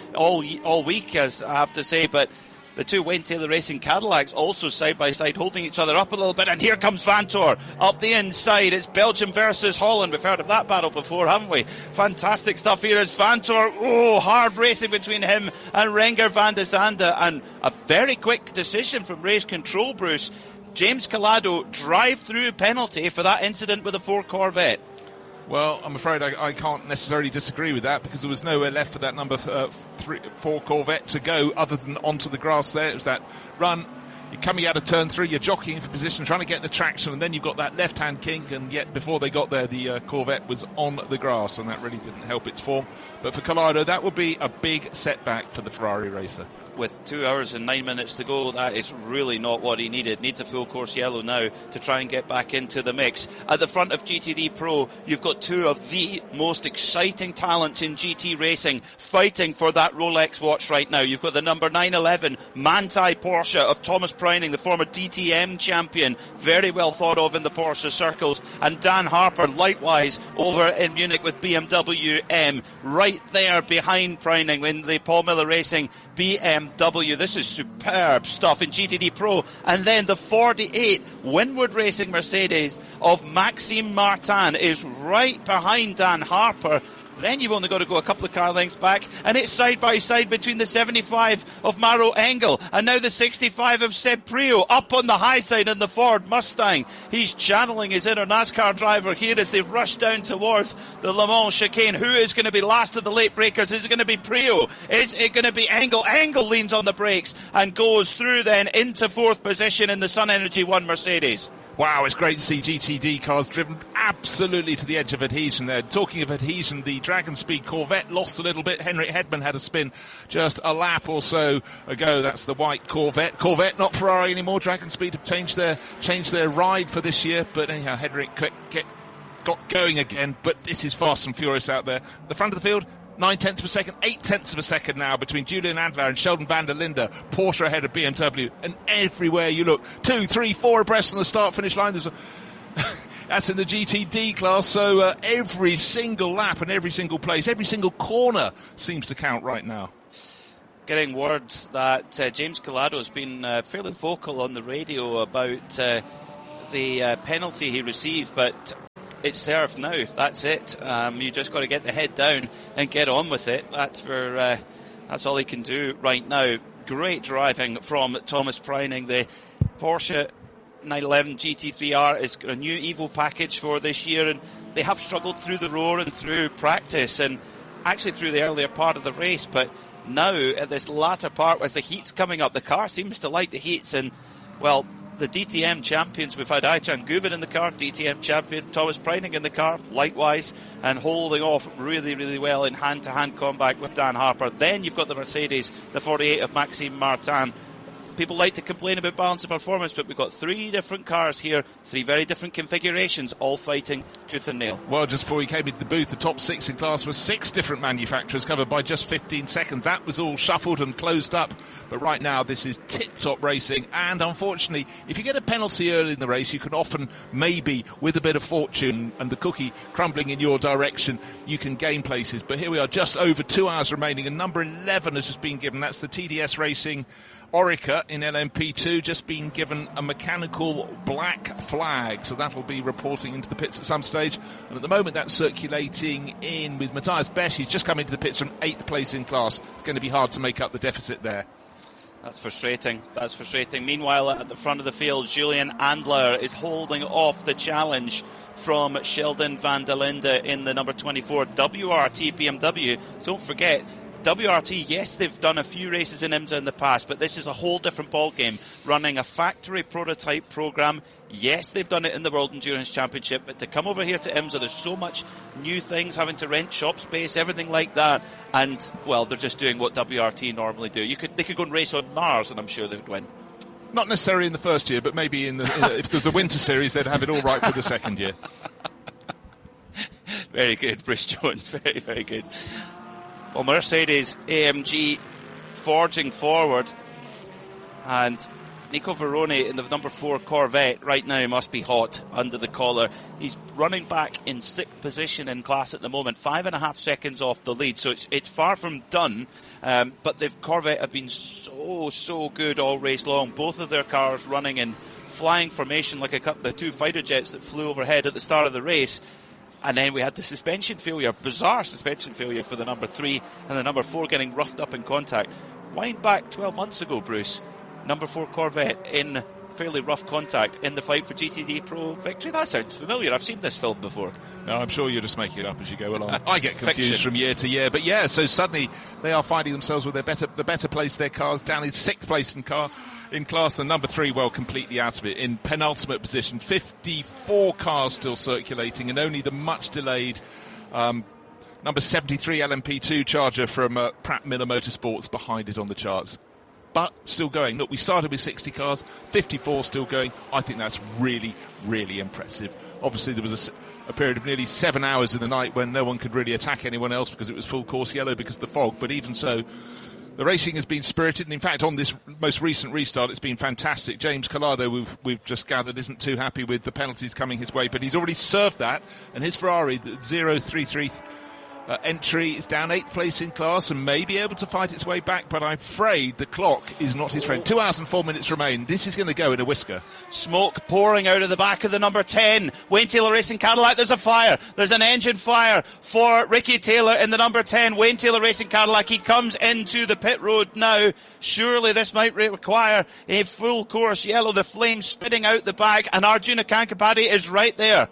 all week, as I have to say, but the two Wayne Taylor Racing Cadillacs also side by side, holding each other up a little bit. And here comes Vanthoor up the inside. It's Belgium versus Holland. We've heard of that battle before, haven't we? Fantastic stuff here as Vanthoor. Oh, hard racing between him and Renger van der Zande. And a very quick decision from race control, Bruce. James Calado drive-through penalty for that incident with the 4 Corvette.
Well, I'm afraid I can't necessarily disagree with that, because there was nowhere left for that number 4 Corvette to go other than onto the grass there. It was that run. You're coming out of turn 3, you're jockeying for position, trying to get the traction, and then you've got that left-hand kink, and yet before they got there, the Corvette was on the grass, and that really didn't help its form. But for Calado, that would be a big setback for the Ferrari racer.
With 2 hours and 9 minutes to go, that is really not what he needed. Needs a full course yellow now to try and get back into the mix. At the front of GTD Pro, you've got 2 of the most exciting talents in GT racing fighting for that Rolex watch right now. You've got the number 911 Manthey Porsche of Thomas Preining, the former DTM champion, very well thought of in the Porsche circles, and Dan Harper likewise over in Munich with BMW M, right there behind Preining in the Paul Miller Racing BMW. This is superb stuff in GTD Pro. And then the 48 Winward Racing Mercedes of Maxime Martin is right behind Dan Harper. Then you've only got to go a couple of car lengths back, and it's side by side between the 75 of Maro Engel and now the 65 of Seb Prio up on the high side in the Ford Mustang. He's channeling his inner NASCAR driver here as they rush down towards the Le Mans chicane. Who is going to be last of the late breakers? Is it going to be Prio? Is it going to be Engel? Engel leans on the brakes and goes through then into 4th position in the Sun Energy 1 Mercedes.
Wow, it's great to see GTD cars driven absolutely to the edge of adhesion there. Talking of adhesion, the Dragon Speed Corvette lost a little bit. Henrik Hedman had a spin just a lap or so ago. That's the white Corvette. Corvette, not Ferrari anymore. Dragon Speed have changed their ride for this year. But anyhow, Henrik got going again, but this is fast and furious out there. The front of the field, 9/10 of a second, 8/10 of a second now between Julian Adler and Sheldon van der Linde. Porsche ahead of BMW, and everywhere you look, 2, 3, 4 abreast on the start-finish line. That's in the GTD class, so every single lap and every single place, every single corner seems to count right now.
Getting words that James Collado has been fairly vocal on the radio about the penalty he received, but it's served now. That's it. You just got to get the head down and get on with it. That's all he can do right now. Great driving from Thomas Preining. The Porsche 911 GT3R is a new Evo package for this year, and they have struggled through the Roar and through practice and actually through the earlier part of the race, but now at this latter part, as the heat's coming up, the car seems to like the heats, and well, the DTM champions, we've had Aycan Guven in the car, DTM champion, Thomas Preining in the car, likewise, and holding off really, really well in hand-to-hand combat with Dan Harper. Then you've got the Mercedes, the 48 of Maxime Martin. People like to complain about balance of performance, but we've got 3 different cars here, 3 very different configurations, all fighting tooth and nail.
Well, just before we came into the booth, the top 6 in class was 6 different manufacturers covered by just 15 seconds. That was all shuffled and closed up. But right now, this is tip-top racing. And unfortunately, if you get a penalty early in the race, you can often, maybe, with a bit of fortune and the cookie crumbling in your direction, you can gain places. But here we are, just over 2 hours remaining, and number 11 has just been given. That's the TDS Racing Orica in LMP2, just been given a mechanical black flag, so that'll be reporting into the pits at some stage. And at the moment, that's circulating in with Matthias Besch. He's just come into the pits from 8th place in class. It's going to be hard to make up the deficit there.
That's frustrating. That's frustrating. Meanwhile, at the front of the field, Julian Adler is holding off the challenge from Sheldon van der Linde in the number 24 WRT BMW. Don't forget, WRT, yes, they've done a few races in IMSA in the past, but this is a whole different ballgame. Running a factory prototype program, yes, they've done it in the World Endurance Championship, but to come over here to IMSA, there's so much new things, having to rent shop space, everything like that, and, well, they're just doing what WRT normally do. They could go and race on Mars, and I'm sure they would win.
Not necessarily in the first year, but maybe if there's a winter series, they'd have it all right for the second year.
Very good, Bruce Jones, very, very good. Well, Mercedes AMG forging forward, and Nico Veroni in the number 4 Corvette right now must be hot under the collar. He's running back in 6th position in class at the moment, 5.5 seconds off the lead, so it's far from done. But the Corvette have been so good all race long. Both of their cars running in flying formation like the 2 fighter jets that flew overhead at the start of the race. And then we had the suspension failure, bizarre suspension failure for the number 3, and the number 4 getting roughed up in contact. Wind back 12 months ago, Bruce, number 4 Corvette in fairly rough contact in the fight for GTD Pro victory. That sounds familiar. I've seen this film before.
No, I'm sure you're just making it up as you go along. I get confused from year to year. But yeah, so suddenly they are finding themselves with the better place their cars, down in 6th place in class, and number 3, well, completely out of it, in penultimate position. 54 cars still circulating, and only the much delayed number 73 LMP2 Charger from Pratt Miller Motorsports behind it on the charts. But still going. Look, we started with 60 cars, 54 still going. I think that's really, really impressive. Obviously, there was a period of nearly 7 hours in the night when no one could really attack anyone else because it was full course yellow because of the fog. But even so, the racing has been spirited, and in fact, on this most recent restart, it's been fantastic. James Collado, we've just gathered, isn't too happy with the penalties coming his way, but he's already served that, and his Ferrari, the 033 entry, is down 8th place in class and may be able to fight its way back, but I'm afraid the clock is not his friend. 2 hours and 4 minutes remain. This is going to go in a whisker.
Smoke pouring out of the back of the number 10 Wayne Taylor Racing Cadillac. There's a fire. There's an engine fire for Ricky Taylor in the number 10 Wayne Taylor Racing Cadillac. He comes into the pit road now. Surely this might require a full course yellow. The flames spitting out the back, and Arjuna Kankapati is right there.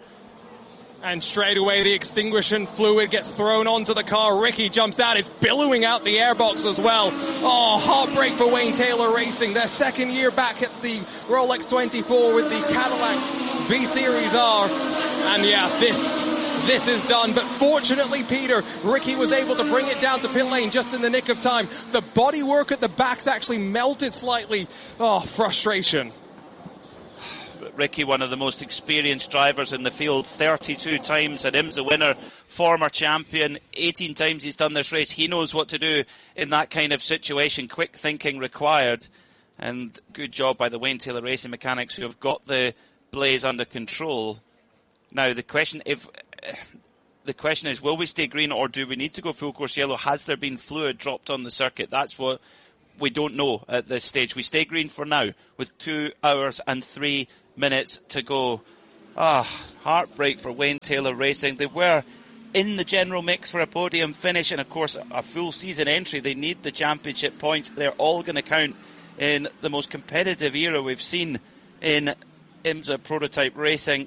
And straight away the extinguishing fluid gets thrown onto the car. Ricky jumps out. It's billowing out the airbox as well. Oh, heartbreak for Wayne Taylor Racing. Their second year back at the Rolex 24 with the Cadillac V-Series R. And yeah, this is done. But fortunately, Peter, Ricky was able to bring it down to pit lane just in the nick of time. The bodywork at the back's actually melted slightly. Oh, frustration.
Ricky, one of the most experienced drivers in the field, 32 times an IMSA winner, former champion, 18 times he's done this race. He knows what to do in that kind of situation. Quick thinking required. And good job by the Wayne Taylor Racing mechanics who have got the Blaze under control. Now, the question is, will we stay green or do we need to go full course yellow? Has there been fluid dropped on the circuit? That's what we don't know at this stage. We stay green for now with 2 hours and 3 minutes to go. Heartbreak for Wayne Taylor Racing. They were in the general mix for a podium finish and, of course, a full season entry. They need the championship points. They're all going to count in the most competitive era we've seen in IMSA prototype racing.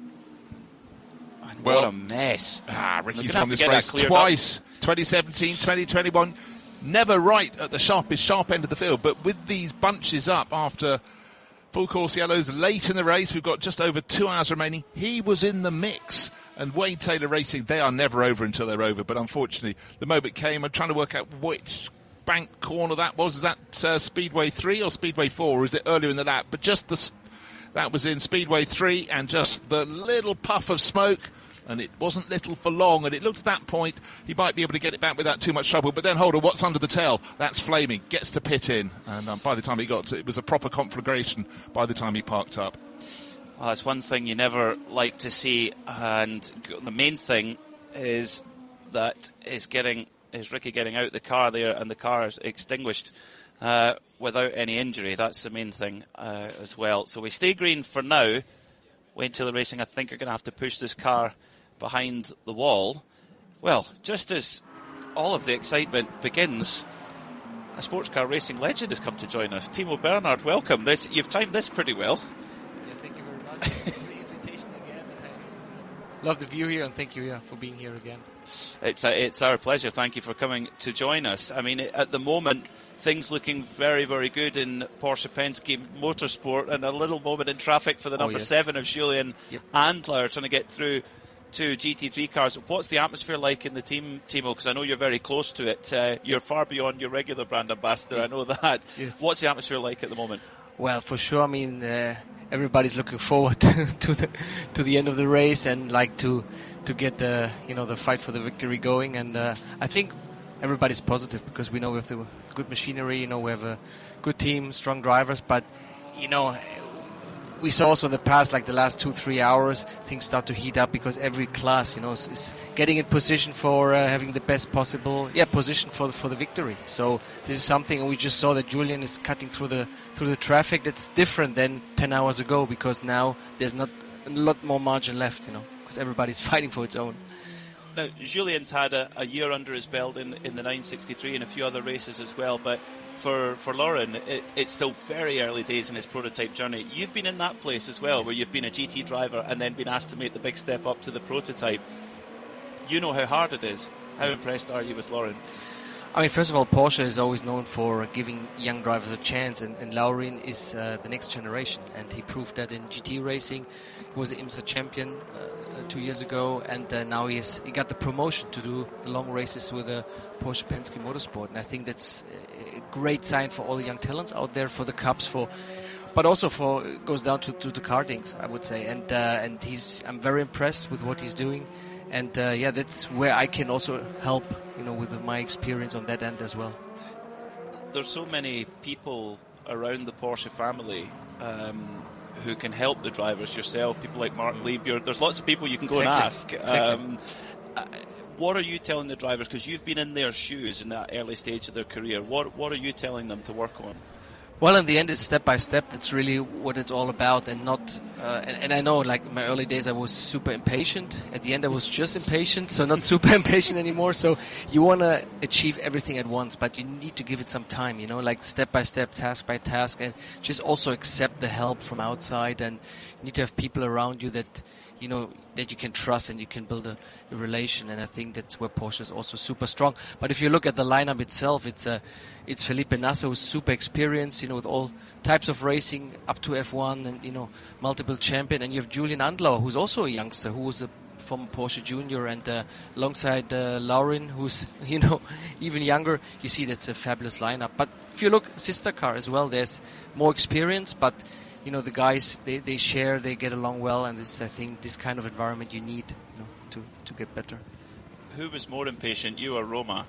And what a mess.
Ricky's won this race twice, 2017, 2021. Never right at the sharp end of the field, but with these bunches up after full course yellows late in the race, we've got just over 2 hours remaining. He was in the mix, and Wayne Taylor Racing, they are never over until they're over, but unfortunately the moment came. I'm trying to work out which bank corner that was. Is that Speedway 3 or Speedway 4, or is it earlier in the lap? But just that was in Speedway 3, and just the little puff of smoke, and it wasn't little for long, and it looked at that point he might be able to get it back without too much trouble. But then, hold on, what's under the tail? That's flaming. Gets to pit in, and by the time he got to it, was a proper conflagration by the time he parked up.
Well, that's one thing you never like to see, and the main thing is that is Ricky getting out the car there, and the car is extinguished without any injury. That's the main thing as well. So we stay green for now. Wayne Taylor Racing, I think, are going to have to push this car behind the wall. Well, just as all of the excitement begins, a sports car racing legend has come to join us. Timo Bernhard, welcome. You've timed this pretty well.
Yeah, thank you very much for the invitation again. Love the view here, and thank you for being here again.
It's our pleasure. Thank you for coming to join us. I mean, at the moment, things looking very, very good in Porsche Penske Motorsport, and a little moment in traffic for the number 7 of Julian Andlauer trying to get through to GT3 cars. What's the atmosphere like in the team, Timo? Because I know you're very close to it. You're far beyond your regular brand ambassador. I know that. Yes. What's the atmosphere like at the moment?
Well, for sure. I mean, everybody's looking forward to the end of the race and like to get the fight for the victory going. And I think everybody's positive because we know we have the good machinery. We have a good team, strong drivers. But we saw also in the past, like the last 2-3 hours, things start to heat up because every class, is getting in position for having the best possible position for the victory. So this is something, and we just saw that Julian is cutting through the traffic. That's different than 10 hours ago because now there's not a lot more margin left, because everybody's fighting for its own.
Now, Julian's had a year under his belt in the 963 and a few other races as well, but for Lauren, it's still very early days in his prototype journey. You've been in that place as well, where you've been a GT driver and then been asked to make the big step up to the prototype. You know how hard it is. How impressed are you with Lauren?
I mean, first of all, Porsche is always known for giving young drivers a chance, and Laurin is the next generation, and he proved that in GT racing. He was the IMSA champion 2 years ago, and now he got the promotion to do the long races with the Porsche Penske Motorsport, and I think that's a great sign for all the young talents out there, for the Cups, but also goes down to the kartings, I would say, and I'm very impressed with what he's doing. And that's where I can also help, with my experience on that end as well.
There's so many people around the Porsche family who can help the drivers. Yourself, people like Mark Liebjörn. There's lots of people you can go and ask.
Exactly.
What are you telling the drivers? Because you've been in their shoes in that early stage of their career. What are you telling them to work on?
Well, in the end, it's step by step. That's really what it's all about, and not. And I know, like in my early days, I was super impatient. At the end, I was just impatient, so not super impatient anymore. So you want to achieve everything at once, but you need to give it some time. Like step by step, task by task, and just also accept the help from outside. And you need to have people around you that that you can trust, and you can build a relation. And I think that's where Porsche is also super strong. But if you look at the lineup itself, it's Felipe Nasser, who's super experienced, with all types of racing up to F1 and, multiple champion. And you have Julian Andlauer, who's also a youngster, who was from Porsche Junior, and alongside Laurin, who's, even younger. You see that's a fabulous lineup. But if you look sister car as well, there's more experience, but the guys, they share, they get along well, and this, I think, this kind of environment you need, to get better.
Who was more impatient, you or Roma?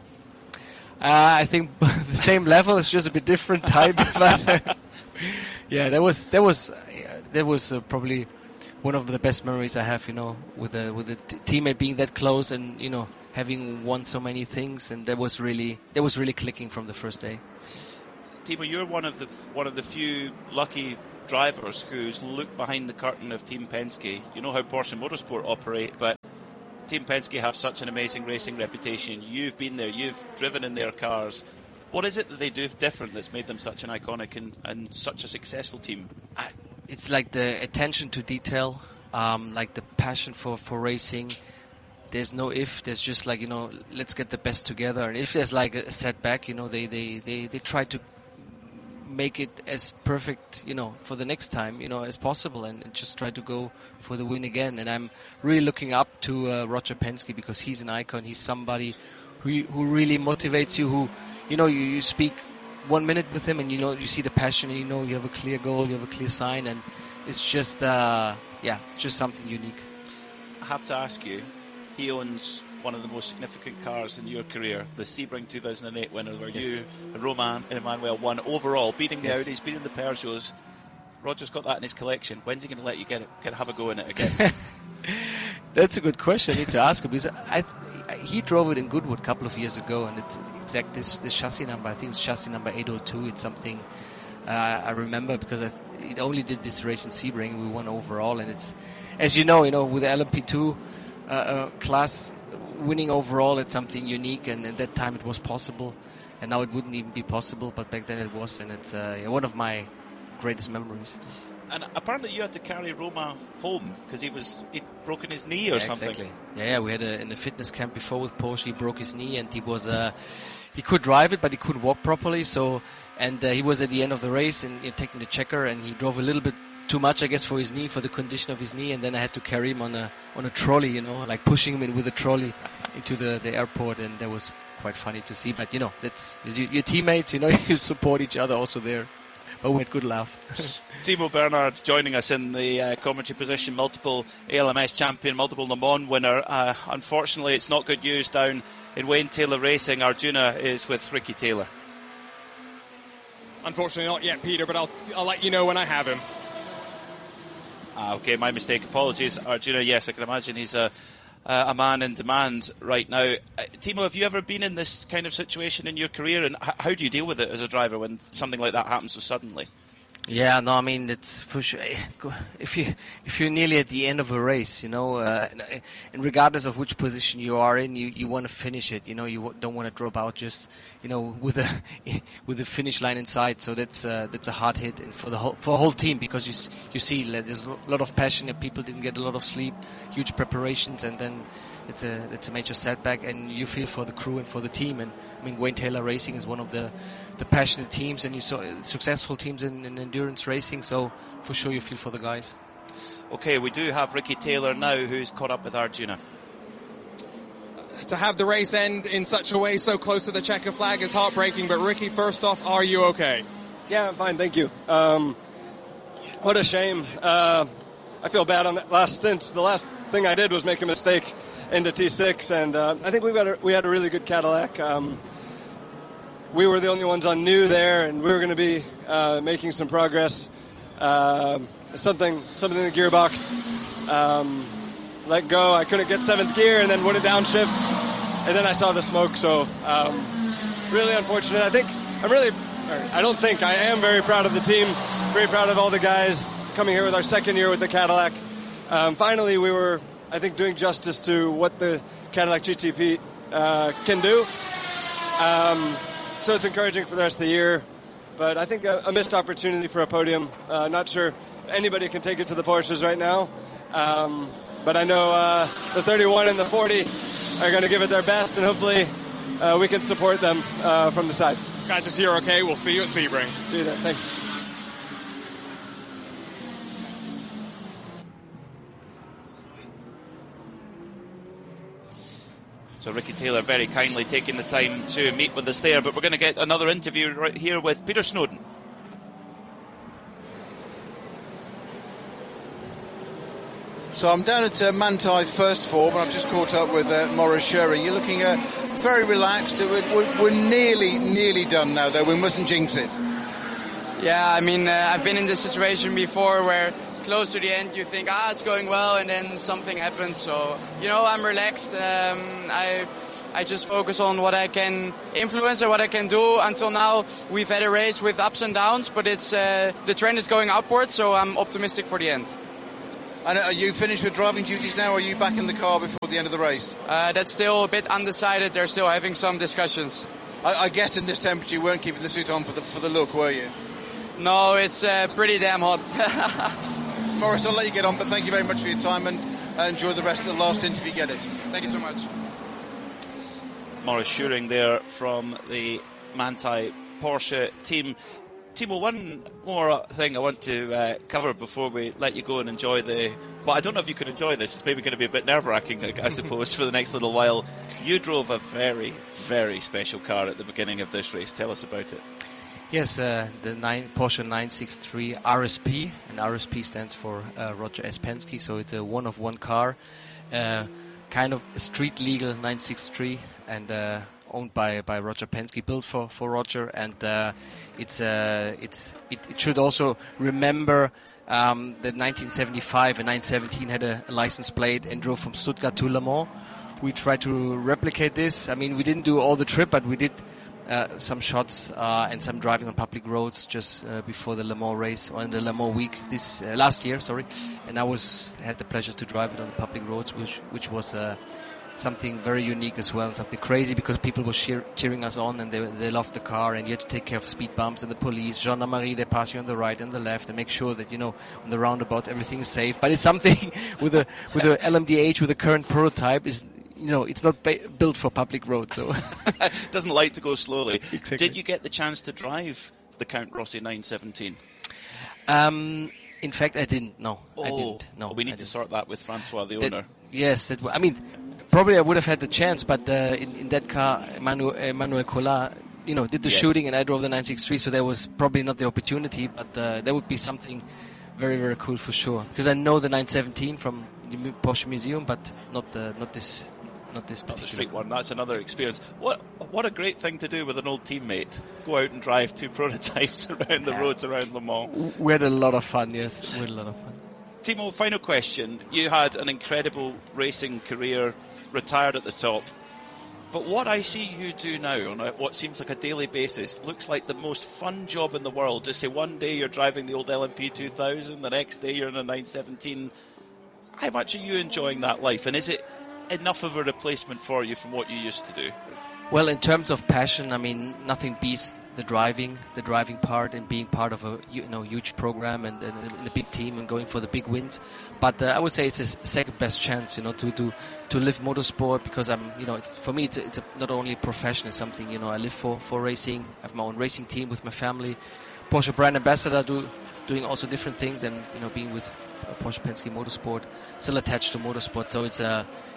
I think the same level. It's just a bit different type. But yeah, that was probably one of the best memories I have. With the teammate being that close and having won so many things, and that was really clicking from the first day.
Timo, you're one of the few lucky drivers who's looked behind the curtain of Team Penske. You know how Porsche Motorsport operate, but Team Penske have such an amazing racing reputation. You've been there, you've driven in their cars. What is it that they do different that's made them such an iconic and such a successful team?
It's like the attention to detail, like the passion for racing. There's no if, there's just like, let's get the best together. And if there's like a setback, they try to make it as perfect, for the next time, as possible, and just try to go for the win again. And I'm really looking up to Roger Penske, because he's an icon. He's somebody who really motivates you, who, you speak 1 minute with him and you see the passion, and you have a clear goal, you have a clear sign, and it's just, just something unique.
I have to ask you, he owns one of the most significant cars in your career, the Sebring 2008 winner, where you and Romain and Emmanuel won overall, beating the Audis, beating the Peugeots. Roger's got that in his collection. When's he going to let you have a go in it again?
That's a good question. I need to ask him, because he drove it in Goodwood a couple of years ago, and it's exact this chassis number. I think it's chassis number 802. It's something I remember, because it only did this race in Sebring. We won overall, and it's, as you know, with the LMP2 class, winning overall, it's something unique, and at that time it was possible, and now it wouldn't even be possible, but back then it was, and it's one of my greatest memories.
And apparently you had to carry Roma home because he'd broken his knee or something.
Exactly. Yeah, we had in a fitness camp before with Porsche. He broke his knee, and he could drive it, but he couldn't walk properly. So, and he was at the end of the race and taking the checker, and he drove a little bit too much, I guess, for his knee, for the condition of his knee, and then I had to carry him on a trolley, like pushing him in with a trolley into the airport, and that was quite funny to see. But that's your teammates, you support each other also there. But we had good laugh.
Timo Bernhard joining us in the commentary position, multiple ALMS champion, multiple Le Mans winner. Unfortunately, it's not good news down in Wayne Taylor Racing. Arjuna is with Ricky Taylor.
Unfortunately, not yet, Peter, but I'll let you know when I have him.
Okay, my mistake. Apologies, Arjuna. Yes, I can imagine he's a man in demand right now. Timo, have you ever been in this kind of situation in your career, and how do you deal with it as a driver when something like that happens so suddenly?
Yeah, no, I mean, it's for sure. If you're nearly at the end of a race, and regardless of which position you are in, you want to finish it. You don't want to drop out just, with the finish line in sight. So that's a hard hit for the whole team, because you see there's a lot of passion, and people didn't get a lot of sleep, huge preparations, and then it's a major setback, and you feel for the crew and for the team. And I mean, Wayne Taylor Racing is one of the passionate teams, and you saw successful teams in endurance racing, so for sure you feel for the guys.
Okay, we do have Ricky Taylor now, who's caught up with Arjuna.
To have the race end in such a way so close to the checker flag is heartbreaking, but Ricky, first off, are you okay?
Yeah, I'm fine, thank you. What a shame. I feel bad on that last stint. The last thing I did was make a mistake into T6, and I think we had a really good Cadillac. We were the only ones on new there, and we were going to be making some progress. Something in the gearbox let go. I couldn't get 7th gear, and then went a downshift, and then I saw the smoke. So really unfortunate. I am very proud of the team, very proud of all the guys coming here with our second year with the Cadillac. Finally, we were, I think, doing justice to what the Cadillac GTP can do. So it's encouraging for the rest of the year. But I think a missed opportunity for a podium. Not sure anybody can take it to the Porsches right now. But I know the 31 and the 40 are going to give it their best, and hopefully we can support them from the side.
Glad to see you're okay. We'll see you at Sebring.
See you there. Thanks.
So Ricky Taylor very kindly taking the time to meet with us there, but we're going to get another interview right here with Peter Snowden.
So I'm down at Manthey first form, and I've just caught up with Maurice Schurring. You're looking very relaxed. We're nearly done now, though. We mustn't jinx it.
Yeah, I mean, I've been in this situation before where close to the end you think, it's going well, and then something happens. So, I'm relaxed. I just focus on what I can influence and what I can do. Until now, we've had a race with ups and downs, but it's the trend is going upwards, so I'm optimistic for the end.
And are you finished with driving duties now, or are you back in the car before the end of the race?
That's still a bit undecided. They're still having some discussions.
I guess in this temperature you weren't keeping the suit on for the look, were you?
No, it's pretty damn hot.
Maurice, I'll let you get on, but thank you very much for your time, and enjoy the rest of the last interview. Get it.
Thank you so much.
Maurice Schurring there from the Manthey Porsche team. Timo, one more thing I want to cover before we let you go and enjoy well, I don't know if you can enjoy this. It's maybe going to be a bit nerve-wracking, I suppose, for the next little while. You drove a very, very special car at the beginning of this race. Tell us about it.
Yes, the Porsche 963 RSP, and RSP stands for Roger S. Penske, so it's a one-of-one car, kind of a street-legal 963, and owned by Roger Penske, built for Roger, and it should also remember that 1975 and 917 had a license plate and drove from Stuttgart to Le Mans. We tried to replicate this. I mean, we didn't do all the trip, but we did some shots and some driving on public roads just before the Le Mans race, or in the Le Mans week last year, and I had the pleasure to drive it on public roads, which was something very unique as well, something crazy, because people were cheering us on, and they loved the car, and you had to take care of speed bumps, and the police, gendarmerie, they pass you on the right and the left and make sure that, on the roundabouts everything is safe. But it's something with a LMDH, with a current prototype, is it's not built for public roads, so
it doesn't like to go slowly.
Exactly.
Did you get the chance to drive the Count Rossi 917?
In fact, I didn't. No, I didn't. No,
we need to sort that with Francois, the owner.
Yes, probably I would have had the chance, but in that car, Emmanuel Collard, did the shooting, and I drove the 963, so there was probably not the opportunity, but that would be something very, very cool for sure. Because I know the 917 from the Porsche Museum, but not this particular.
Not the street one. That's another experience. What a great thing to do with an old teammate. Go out and drive two prototypes around the roads around Le Mans.
We had a lot of fun. Yes, we had a lot of fun.
Timo, final question. You had an incredible racing career, retired at the top. But what I see you do now on what seems like a daily basis looks like the most fun job in the world. Just say one day you're driving the old LMP 2000, the next day you're in a 917. How much are you enjoying that life? And is it enough of a replacement for you from what you used to do?
Well, in terms of passion, nothing beats the driving part and being part of a huge program and a big team and going for the big wins. But I would say it's a second best chance, to live motorsport, because it's for me it's not only a profession, it's something I live for racing. I have my own racing team with my family, Porsche brand ambassador, doing also different things, and being with Porsche Penske Motorsport, still attached to motorsport. So it's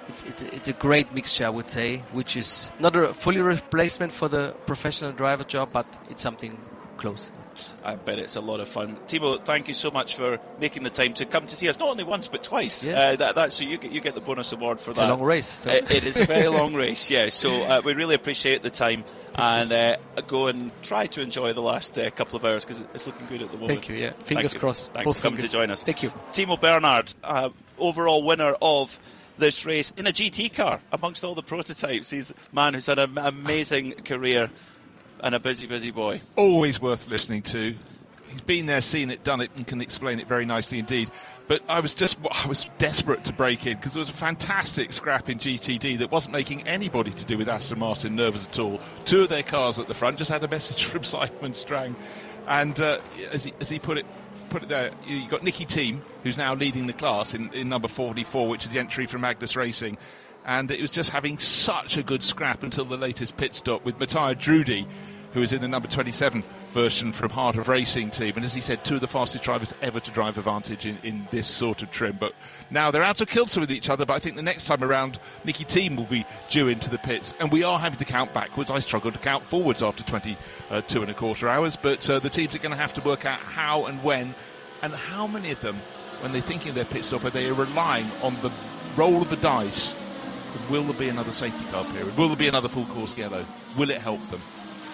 a great mixture, I would say, which is not a fully replacement for the professional driver job, but it's something close.
I bet it's a lot of fun. Timo, thank you so much for making the time to come to see us, not only once but twice.
Yes.
So you get the bonus award for that.
It's a long race. So.
It is a very long race, yeah. So we really appreciate the time, and go and try to enjoy the last couple of hours, because it's looking good at the moment.
Thank you, yeah. Fingers crossed.
Thanks for coming to join us.
Thank you.
Timo Bernhard, overall winner of this race in a GT car amongst all the prototypes. He's a man who's had an amazing career and a busy boy.
Always worth listening to. He's been there, seen it, done it, and can explain it very nicely indeed. But I was desperate to break in, because there was a fantastic scrap in GTD that wasn't making anybody to do with Aston Martin nervous at all. Two of their cars at the front just had a message from Simon Strang, and as he put it there, you've got Nicky Thiem, who's now leading the class in number 44, which is the entry from Magnus Racing. And it was just having such a good scrap until the latest pit stop with Matthias Drudy, who is in the number 27 version from Heart of Racing team. And as he said, two of the fastest drivers ever to drive a Vantage in this sort of trim. But now they're out of kilter with each other, but I think the next time around, Nicky Thiem will be due into the pits. And we are having to count backwards. I struggled to count forwards after 22 and a quarter hours. But the teams are going to have to work out how and when and how many of them when they're thinking of their pit stop, are they relying on the roll of the dice? Will there be another safety car period? Will there be another full course yellow? Will it help them?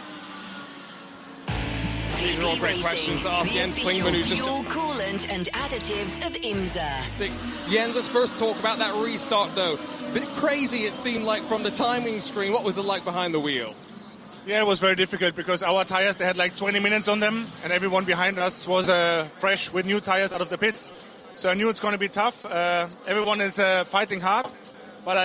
These are all great questions to ask Jens Klingmann, who's just
fuel, coolant and additives of IMSA.
Jens, let's first talk about that restart, though. A bit crazy, it seemed like, from the timing screen. What was it like behind the wheel?
Yeah, it was very difficult because our tires, they had like 20 minutes on them, and everyone behind us was fresh with new tires out of the pits. So I knew it's going to be tough. Everyone is fighting hard,